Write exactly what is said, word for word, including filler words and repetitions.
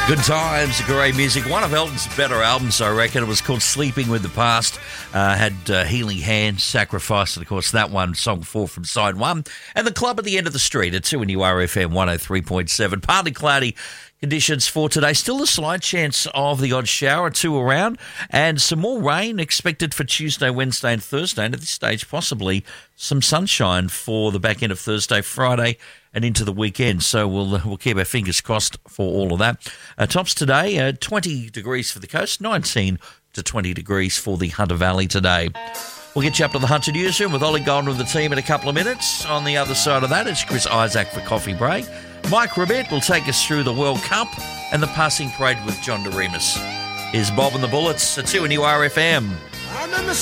Good times, great music. One of Elton's better albums, I reckon. It was called Sleeping with the Past. Uh, had uh, Healing Hands, Sacrifice, and of course that one, song four from side one. And The Club at the End of the Street at two and U R F M one oh three point seven. Partly cloudy conditions for today. Still a slight chance of the odd shower or two around, and some more rain expected for Tuesday, Wednesday, and Thursday. And at this stage, possibly some sunshine for the back end of Thursday, Friday, and into the weekend. So we'll uh, we'll keep our fingers crossed for all of that. Uh, tops today, uh, twenty degrees for the coast, nineteen to twenty degrees for the Hunter Valley today. We'll get you up to the Hunter Newsroom with Ollie Golden with the team in a couple of minutes. On the other side of that, it's Chris Isaac for Coffee Break. Mike Ribbett will take us through the World Cup and the passing parade with John DeRemus. Here's Bob and the Bullets at two and U R F M.